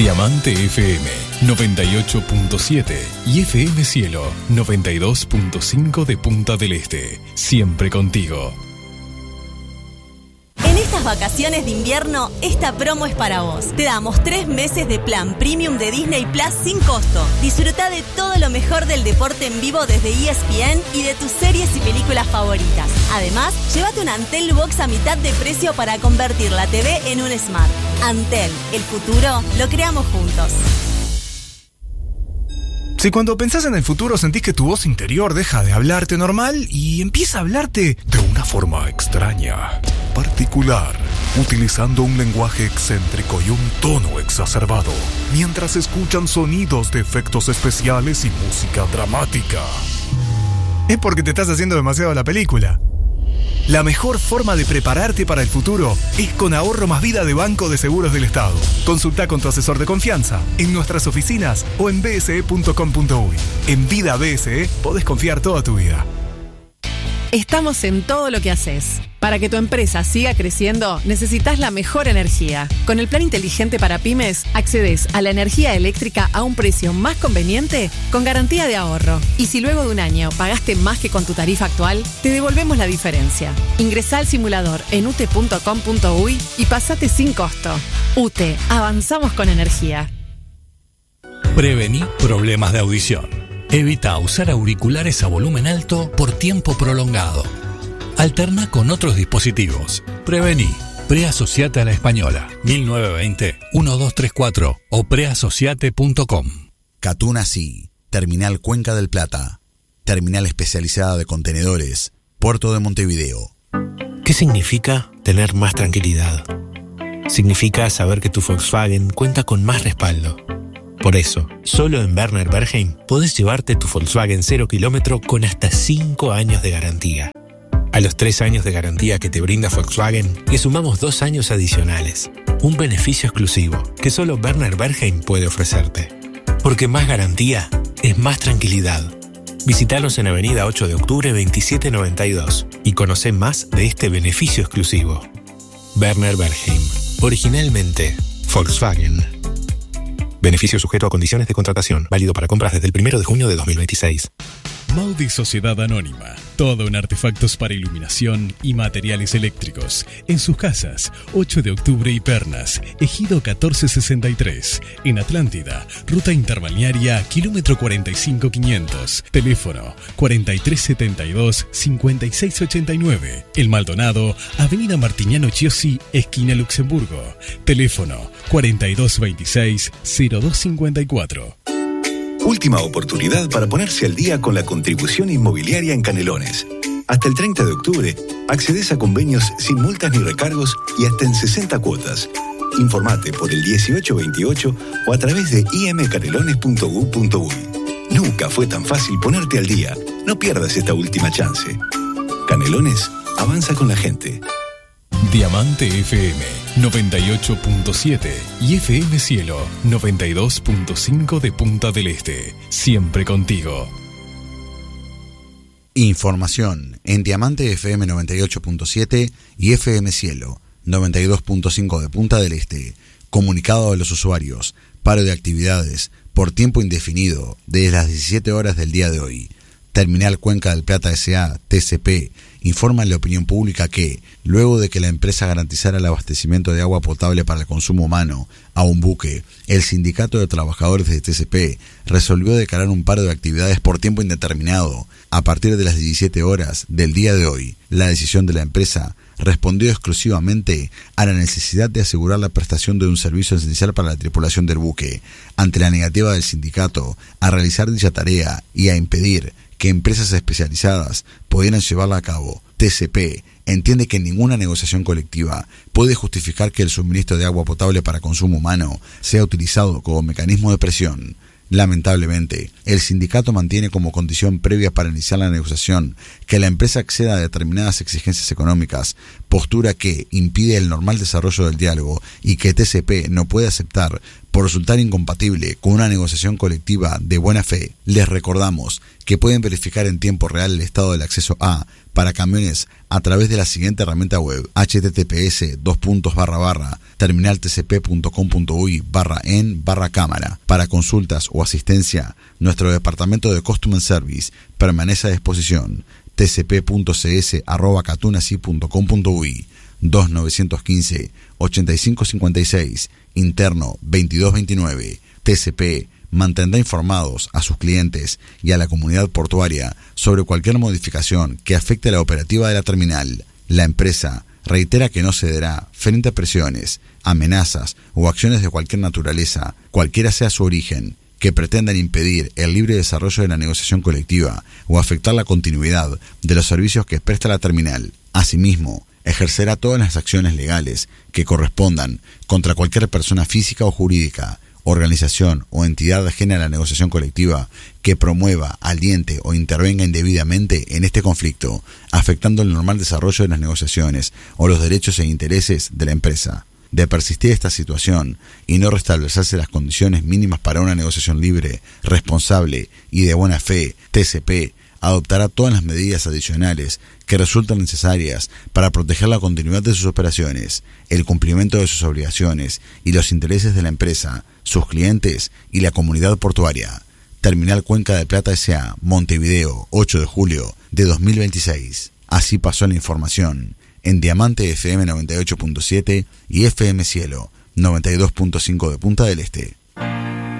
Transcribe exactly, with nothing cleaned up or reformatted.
Diamante F M noventa y ocho punto siete y F M Cielo noventa y dos punto cinco de Punta del Este. Siempre contigo. En estas vacaciones de invierno, esta promo es para vos. Te damos tres meses de plan premium de Disney Plus sin costo. Disfruta de todo lo mejor del deporte en vivo desde E S P N y de tus series y películas favoritas. Además, llévate un Antel Box a mitad de precio para convertir la T V en un Smart. Antel, el futuro lo creamos juntos. Si cuando pensás en el futuro sentís que tu voz interior deja de hablarte normal y empieza a hablarte de una forma extraña, particular, utilizando un lenguaje excéntrico y un tono exacerbado, mientras escuchan sonidos de efectos especiales y música dramática, es porque te estás haciendo demasiado la película. La mejor forma de prepararte para el futuro es con Ahorro Más Vida de Banco de Seguros del Estado. Consulta con tu asesor de confianza en nuestras oficinas o en b s e punto com punto u y. En Vida B S E podés confiar toda tu vida. Estamos en todo lo que haces. Para que tu empresa siga creciendo, necesitas la mejor energía. Con el plan inteligente para pymes, accedes a la energía eléctrica a un precio más conveniente con garantía de ahorro. Y si luego de un año pagaste más que con tu tarifa actual, te devolvemos la diferencia. Ingresá al simulador en u t punto com punto u y y pasate sin costo. U T, avanzamos con energía. Prevení problemas de audición. Evita usar auriculares a volumen alto por tiempo prolongado. Alterna con otros dispositivos. Prevení. Preasociate a la Española. mil novecientos veinte, doce treinta y cuatro o preasociate punto com. Catuna Sí. Terminal Cuenca del Plata. Terminal especializada de contenedores. Puerto de Montevideo. ¿Qué significa tener más tranquilidad? Significa saber que tu Volkswagen cuenta con más respaldo. Por eso, solo en Werner Bergheim podés llevarte tu Volkswagen cero kilómetro con hasta cinco años de garantía. A los tres años de garantía que te brinda Volkswagen, le sumamos dos años adicionales. Un beneficio exclusivo que solo Werner Bergheim puede ofrecerte. Porque más garantía es más tranquilidad. Visítanos en Avenida ocho de octubre veintisiete noventa y dos y conocé más de este beneficio exclusivo. Werner Bergheim. Originalmente, Volkswagen. Beneficio sujeto a condiciones de contratación. Válido para compras desde el primero de junio de dos mil veintiséis. Maudi Sociedad Anónima. Todo en artefactos para iluminación y materiales eléctricos. En sus casas, ocho de octubre y Pernas, Ejido catorce sesenta y tres. En Atlántida, Ruta Interbalnearia, kilómetro cuarenta y cinco quinientos. Teléfono cuarenta y tres setenta y dos, cincuenta y seis ochenta y nueve. El Maldonado, Avenida Martiniano Chiosi, esquina Luxemburgo. Teléfono cuarenta y dos veintiséis, cero dos cincuenta y cuatro. Última oportunidad para ponerse al día con la contribución inmobiliaria en Canelones. Hasta el treinta de octubre, accedes a convenios sin multas ni recargos y hasta en sesenta cuotas. Informate por el dieciocho veintiocho o a través de i m canelones punto u punto u y. Nunca fue tan fácil ponerte al día. No pierdas esta última chance. Canelones, avanza con la gente. Diamante F M noventa y ocho punto siete y F M Cielo noventa y dos punto cinco de Punta del Este. Siempre contigo. Información en Diamante F M noventa y ocho punto siete y F M Cielo noventa y dos punto cinco de Punta del Este. Comunicado a los usuarios. Paro de actividades por tiempo indefinido desde las diecisiete horas del día de hoy. Terminal Cuenca del Plata S A, T C P, informa a la opinión pública que, luego de que la empresa garantizara el abastecimiento de agua potable para el consumo humano a un buque, el Sindicato de Trabajadores de T C P resolvió declarar un paro de actividades por tiempo indeterminado a partir de las diecisiete horas del día de hoy. La decisión de la empresa respondió exclusivamente a la necesidad de asegurar la prestación de un servicio esencial para la tripulación del buque, ante la negativa del sindicato a realizar dicha tarea y a impedir que empresas especializadas pudieran llevarla a cabo. T C P entiende que ninguna negociación colectiva puede justificar que el suministro de agua potable para consumo humano sea utilizado como mecanismo de presión. Lamentablemente, el sindicato mantiene como condición previa para iniciar la negociación que la empresa acceda a determinadas exigencias económicas, postura que impide el normal desarrollo del diálogo y que T C P no puede aceptar por por resultar incompatible con una negociación colectiva de buena fe, les recordamos que pueden verificar en tiempo real el estado del acceso a para camiones a través de la siguiente herramienta web: https dos puntos barra barra terminaltcp.com.uy barra en barra cámara. Para consultas o asistencia, nuestro departamento de Customer Service permanece a disposición: tcp.cs arroba catunasi punto com punto uy, dos nueve uno cinco ochenta y cinco cincuenta y seis, interno veintidós veintinueve. T C P mantendrá informados a sus clientes y a la comunidad portuaria sobre cualquier modificación que afecte a la operativa de la terminal. La empresa reitera que no cederá frente a presiones, amenazas o acciones de cualquier naturaleza, cualquiera sea su origen, que pretendan impedir el libre desarrollo de la negociación colectiva o afectar la continuidad de los servicios que presta la terminal. Asimismo, ejercerá todas las acciones legales que correspondan contra cualquier persona física o jurídica, organización o entidad ajena a la negociación colectiva que promueva, aliente o intervenga indebidamente en este conflicto, afectando el normal desarrollo de las negociaciones o los derechos e intereses de la empresa. De persistir esta situación y no restablecerse las condiciones mínimas para una negociación libre, responsable y de buena fe, T C P adoptará todas las medidas adicionales que resultan necesarias para proteger la continuidad de sus operaciones, el cumplimiento de sus obligaciones y los intereses de la empresa, sus clientes y la comunidad portuaria. Terminal Cuenca de Plata S A, Montevideo, ocho de julio de dos mil veintiséis. Así pasó la información en Diamante F M noventa y ocho punto siete y F M Cielo noventa y dos punto cinco de Punta del Este.